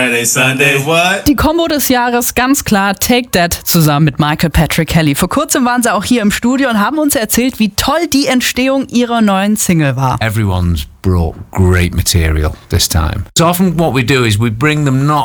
Friday, Sunday, what? Die Kombo des Jahres, ganz klar, Take That zusammen mit Michael Patrick Kelly. Vor kurzem waren sie auch hier im Studio und haben uns erzählt, wie toll die Entstehung ihrer neuen Single war. Everyone's brought great material this time. So often what we do is we bring them not